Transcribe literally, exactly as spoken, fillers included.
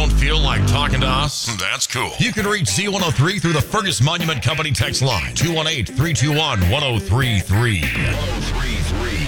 don't feel like talking to us? That's cool. You can reach Z one oh three through the Fergus Monument Company text line, two one eight, three two one, one oh three three. one oh three three.